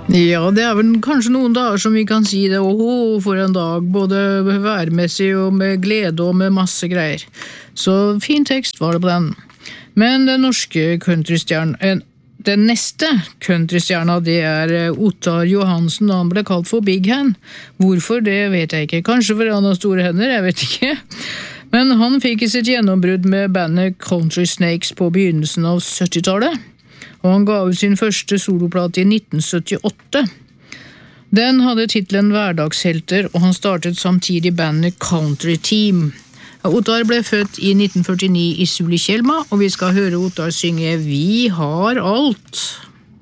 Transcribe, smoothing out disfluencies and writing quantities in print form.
Ja, det vel kanskje noen dager som vi kan si det, for en dag, både værmessig og med glede og med masse greier. Så fin tekst var det på den. Men den norske countrystjernen, den neste countrystjerna, det Ottar Johansen, da han ble kalt for Big Hand. Hvorfor, det vet jeg ikke. Kanskje for han har store hender, jeg vet ikke. Men han fikk sitt gjennombrudd med bandet Country Snakes på begynnelsen av 70-tallet. Og han ga ut sin første soloplate i 1978. Den hadde titlen Hverdagshelter, og han startet samtidig bandet Country Team. Ottar ble født i 1949 i Sulitjelma, og vi skal høre Ottar synge «Vi har alt».